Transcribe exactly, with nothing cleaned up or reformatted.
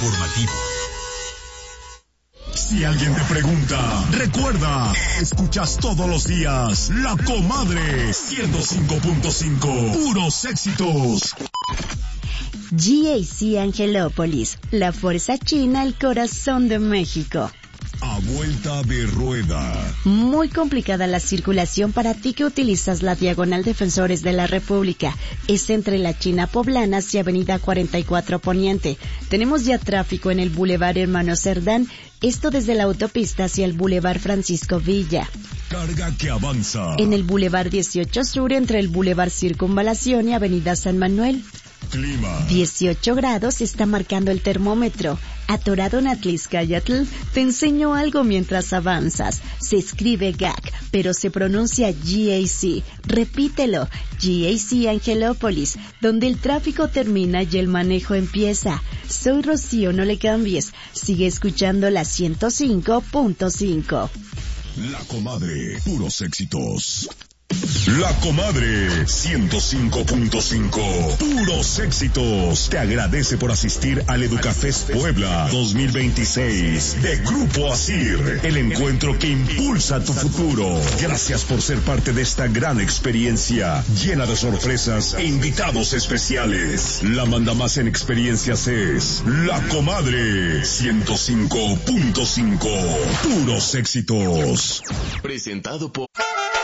informativo. Si alguien te pregunta, recuerda, escuchas todos los días La Comadre ciento cinco punto cinco, puros éxitos. G A C Angelópolis, la fuerza china al corazón de México. A vuelta de rueda. Muy complicada la circulación para ti que utilizas la Diagonal Defensores de la República. Es entre la China Poblana y Avenida cuarenta y cuatro Poniente. Tenemos ya tráfico en el Boulevard Hermano Cerdán, esto desde la autopista hacia el Boulevard Francisco Villa. Carga que avanza. En el Boulevard dieciocho Sur entre el Boulevard Circunvalación y Avenida San Manuel. Clima. dieciocho grados está marcando el termómetro. Atorado en Atliscayatl, te enseño algo mientras avanzas. Se escribe G A C, pero se pronuncia G A C. Repítelo, G A C Angelópolis, donde el tráfico termina y el manejo empieza. Soy Rocío, no le cambies. Sigue escuchando la ciento cinco punto cinco. La Comadre, puros éxitos. La Comadre ciento cinco punto cinco, puros éxitos. Te agradece por asistir al Educafest Puebla dos mil veintiséis de Grupo Asir, el encuentro que impulsa tu futuro. Gracias por ser parte de esta gran experiencia llena de sorpresas e invitados especiales. La mandamás en experiencias es La Comadre ciento cinco punto cinco, puros éxitos. Presentado por